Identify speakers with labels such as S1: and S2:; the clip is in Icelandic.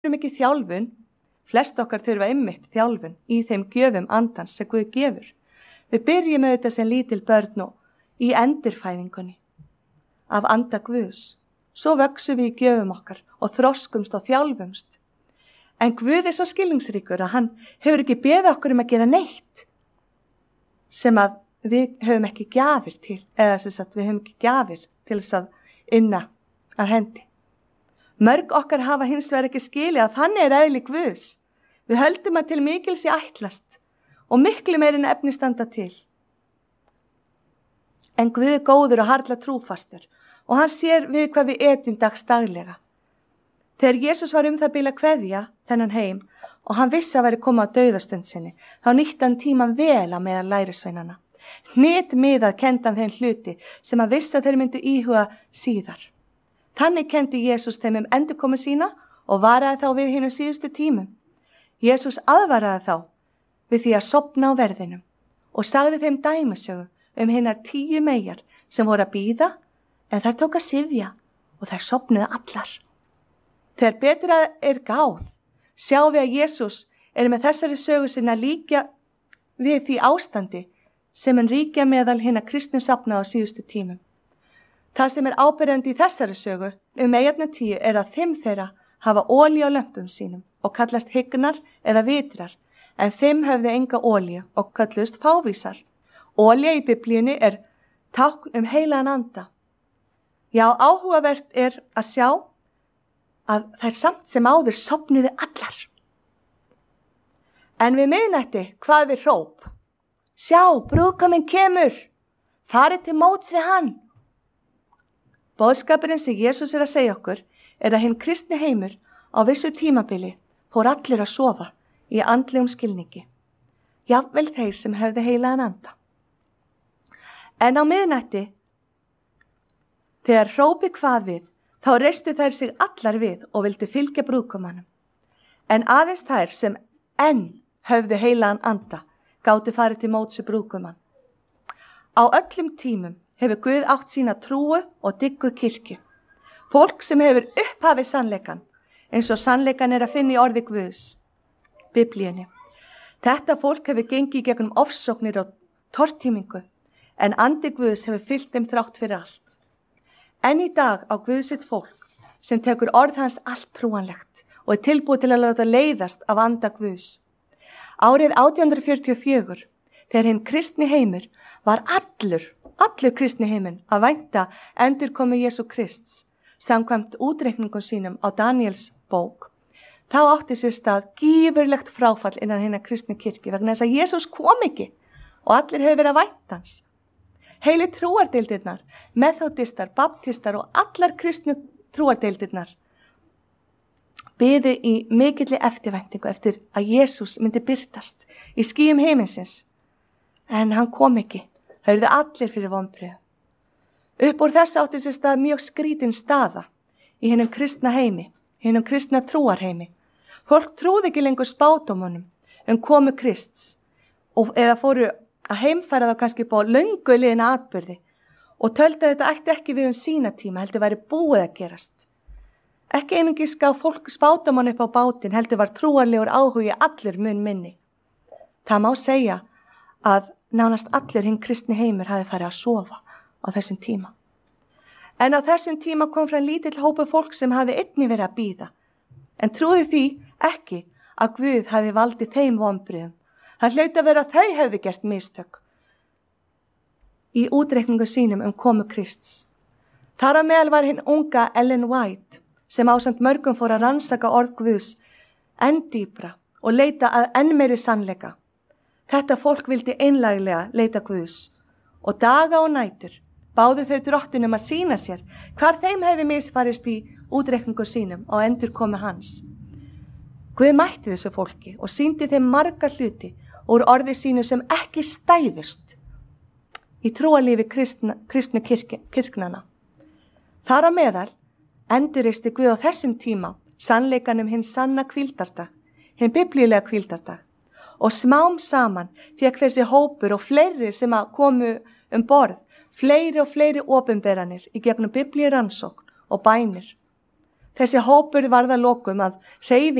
S1: þurfum ekki þjálfun, flest okkar þurfa einmitt þjálfun í þeim gjöfum andans sem Guð gefur. Við byrjum auðvitað sem lítil börn og í endurfæðingunni af anda Guðs. Svo vöxum við í gjöfum okkar og þroskumst og þjálfumst. En Guð svo skilningsríkur að hann hefur ekki beðið okkur að gera neitt sem að við höfum ekki gjafir til, eða sem sagt við höfum ekki gjafir til þess að inna af hendi. Mörg okkar hafa hins vegar ekki skilið að þannig eðli Guðs. Við höldum að til mikils í ætlast og miklu meir en efni standa til. En Guð góður og harla trúfastur og hann sér við hvað við etjum daglega. Þegar Jesús var það bil að kveðja þennan heim og hann vissi að væri koma á dauðastund sinni, þá nýtti hann tíman vel að meðal lærisveinana. Hnitmiðað kenndi hann þeim hluti sem hann vissi að þeir myndu íhuga síðar. Þannig kendi Jesús þeim endurkomu sína og varaði þá við hinum síðustu tímum. Jesús aðvaraði þá við því að sofna á verðinum og sagði þeim dæmisögu hinar 10 meyjar sem voru að bíða en þær tók að syfja og þær sofnuðu allar. Þegar betur gáð, sjáum við að Jesús með þessari sögu sinna líka við því ástandi sem hann ríkja meðal hinna kristnu safnað á síðustu tímum. Það sem áberandi í þessari sögu meyjarnar 10 að 5 þeirra hafa olíu á lömpum sínum og kallast hygnar eða vitrar, en 5 höfðu enga olíu og kallust fávísar. Olía í Biblíunni tákn heilagan anda. Já, áhugavert að sjá að þær samt sem áður sofnuðu allar. En við miðnætti hvað við hróp? Sjá, brúðguminn kemur, farið til móts við hann. Boðskapurinn sem Jesús að segja okkur að hinn kristni heimur á vissu tímabili fór allir að sofa í andlegum skilningi. Jafnvel þeir sem höfðu heilagan anda. En á miðnætti, þegar hrópið kvað við, þá reistu þær sig allar við og vildu fylgja brúðgumanum. En aðeins þær sem enn höfðu heilagan anda gátu farið til móts við brúðgumann. Á öllum tímum hefur Guð átt sína trúu og diggu kirkju. Fólk sem hefur upphafið sannleikan, eins og sannleikan að finna í orði Guðs, Biblíunni. Þetta fólk hefur gengið gegnum ofsóknir og tortímingu, en andi Guðs hefur fylgt þeim þrátt fyrir allt. En í dag á Guð sitt fólk sem tekur orð hans allt trúanlegt og tilbúið til að láta leiðast af anda Guðs. Árið 1844, þegar hinn kristni heimur var allur kristni heiminn að vænta endurkomu Jesú Krists, samkvæmt útreikningum sínum á Daniels bók, þá átti sér stað gífurlegt fráfall innan hinnar kristni kirkju vegna þess að Jesús kom ekki og allir hefur verið að vænta hans. Heilu trúardeildirnar, methodistar, baptistar og allar kristnu trúardeildirnar biðu í mikilli eftirvæntingu eftir að Jesús myndi birtast í skýjum heiminsins. En hann kom ekki, það eruðu allir fyrir vonbrigðum. Upp úr þess átti sér stað mjög skrítin staða í hinum kristna heimi, hinum kristna trúarheimi. Fólk trúði ekki lengur spádómunum komu Krists eða fóru að heimfæra þá kannski bá löngu liðina atburði og töldu að þetta ætti ekki við sína tíma, heldur væri búið að gerast. Ekki einungis gaf fólk spádóman upp á bátinn, heldur var trúarlegur áhugi allir mun minni. Það má segja að nánast allir hinn kristni heimur hafi farið að sofa á þessum tíma. En á þessum tíma kom frá lítill hópur fólk sem hafi einnig verið að bíða, en trúði því ekki að Guð hafi valdið þeim vonbrigðum. Það hlaut að vera að þau hefðu gert mistök í útreikningu sínum komu Krists. Þar á meðal var hinn unga Ellen White sem ásamt mörgum fór að rannsaka orð Guðs enn dýpra og leita að enn meiri sannleika. Þetta fólk vildi einlæglega leita Guðs og daga og nætur báðu þau drottinum að sýna sér hvar þeim hefði misfarist í útreikningu sínum og endurkomu hans. Guð mætti þessu fólki og sýndi þeim marga hluti úr orði sínu sem ekki stæðust í trúarlífi kristnu kirknana. Þar á meðal endurreisti Guð á þessum tíma sannleikanum hinn sanna hvíldardag, hinn biblíulega hvíldardag, og smám saman fékk þessi hópur og fleiri sem komu borð, fleiri og fleiri opinberanir í gegnum biblíurannsókn og bænir. Þessi hópur varð að lokum að hreyfingu